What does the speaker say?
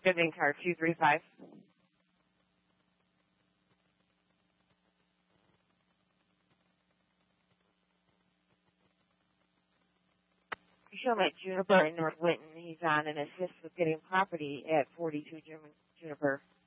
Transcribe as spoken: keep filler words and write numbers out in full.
Visiting card two three five. You show him at Juniper in North Winton. He's on an assist with getting property at forty-two Juniper.